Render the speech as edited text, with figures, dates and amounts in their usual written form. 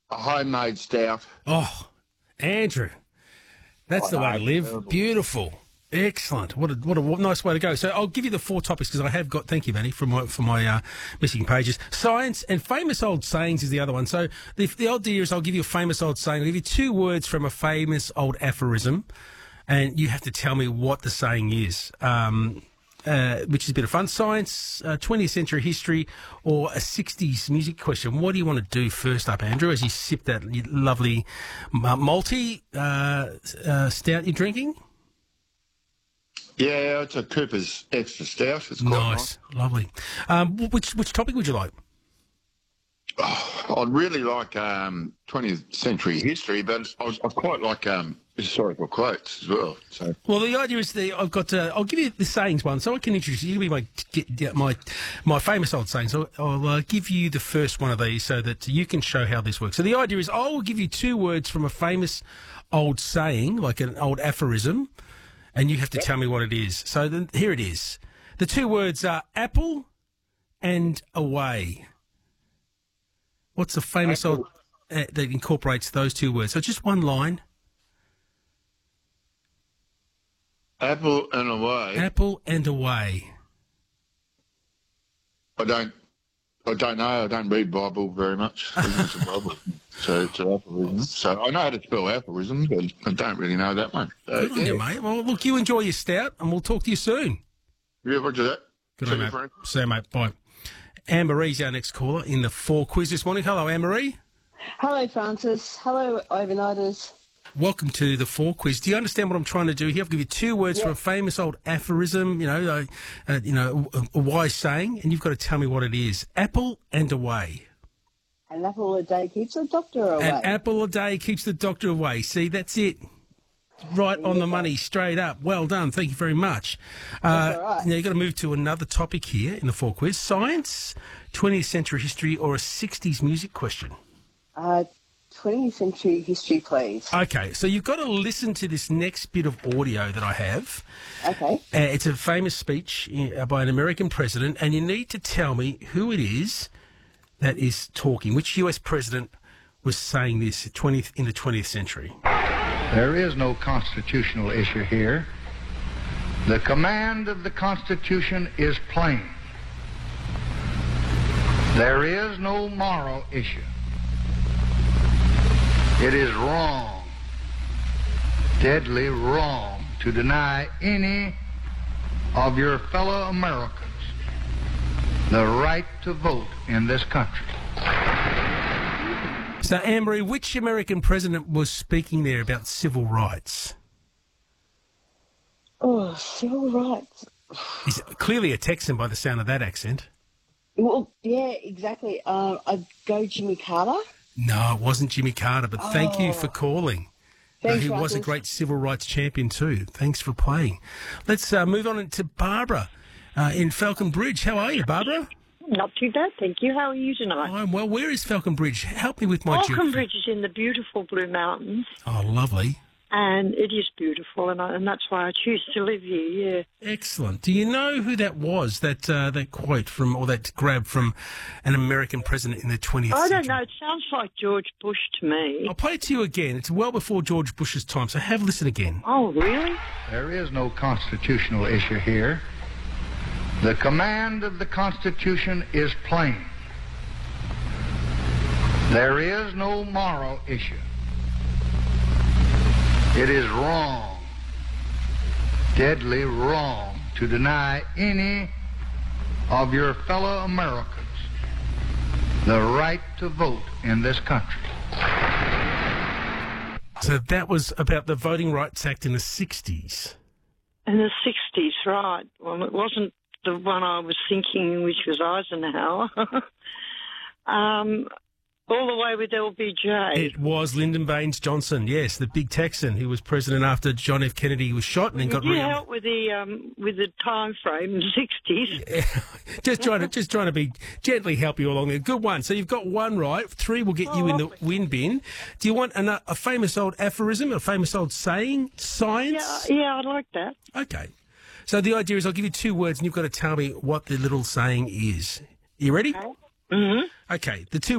A homemade stout. Oh, Andrew, that's the way to live. Terrible. Beautiful. Excellent. What a nice way to go. So I'll give you the 4 topics because I have got, thank you, Manny, for my missing pages. Science and famous old sayings is the other one. So the idea is I'll give you a famous old saying. I'll give you 2 words from a famous old aphorism, and you have to tell me what the saying is, which is a bit of fun. Science, 20th century history, or a 60s music question. What do you want to do first up, Andrew, as you sip that lovely malty stout you're drinking? Yeah, it's a Cooper's Extra Stout. It's quite Nice, lovely. Which topic would you like? I'd really like 20th century history, but I quite like historical quotes as well. So, Well, the idea is I've got. I'll give you the sayings one, so I can introduce you. You'll be my famous old sayings. So I'll give you the first one of these so that you can show how this works. So the idea is I will give you 2 words from a famous old saying, like an old aphorism, and you have to tell me what it is. So here it is. The 2 words are apple and away. What's the famous old that incorporates those 2 words? So just one line. apple and away. Apple and away. I don't know. I don't read Bible very much. It's a Bible. So it's an aphorism. So I know how to spell aphorism, but I don't really know that one. So, Good on you, mate. Well, look, you enjoy your stout, and we'll talk to you soon. Yeah, roger that. Good See on you, you, mate. Frank. See you, mate. Bye. Anne-Marie's our next caller in the 4 quiz this morning. Hello, Anne-Marie. Hello, Francis. Hello, overnighters. Welcome to the 4 quiz. Do you understand what I'm trying to do here? I'll give you 2 words from a famous old aphorism, a wise saying, and you've got to tell me what it is. Apple and away. An apple a day keeps the doctor away. An apple a day keeps the doctor away. See, that's it. Right on the money, straight up. Well done. Thank you very much. That's all right. Now, you've got to move to another topic here in the 4 quiz. Science, 20th century history, or a 60s music question? 20th century history, please. Okay, so you've got to listen to this next bit of audio that I have. Okay. It's a famous speech by an American president, and you need to tell me who it is that is talking. Which US president was saying this in the 20th century? There is no constitutional issue here. The command of the Constitution is plain. There is no moral issue. It is wrong, deadly wrong, to deny any of your fellow Americans the right to vote in this country. So, Anne-Marie, which American president was speaking there about civil rights? Oh, civil rights. He's clearly a Texan by the sound of that accent. Well, yeah, exactly. I'd go Jimmy Carter. No, it wasn't Jimmy Carter, but thank you for calling. Thanks, He was a Francis. great civil rights champion too. Thanks for playing. Let's move on to Barbara in Falcon Bridge. How are you, Barbara? Not too bad, thank you. How are you tonight? I'm well. Where is Falcon Bridge? Help me with my Falcon geography. Bridge is in the beautiful Blue Mountains, Oh, lovely. and it is beautiful, and that's why I choose to live here, yeah. Excellent. Do you know who that was, that quote from, or that grab from an American president in the 20th century? I don't know, it sounds like George Bush to me. I'll play it to you again. It's well before George Bush's time, so have a listen again. Oh, really? There is no constitutional issue here. The command of the Constitution is plain. There is no moral issue. It is wrong, deadly wrong, to deny any of your fellow Americans the right to vote in this country. So that was about the Voting Rights Act in the 60s. In the 60s, right. Well, it wasn't the one I was thinking, which was Eisenhower. All the way with LBJ. It was Lyndon Baines Johnson, yes, the big Texan who was president after John F. Kennedy was shot and then got Did you help with the time frame in the 60s? just trying to be gently help you along there. Good one. So you've got one right. 3 will get you in the win bin. Do you want a famous old aphorism, a famous old saying, science? Yeah, I'd like that. Okay. So the idea is I'll give you 2 words and you've got to tell me what the little saying is. You ready? Okay. Okay. The 2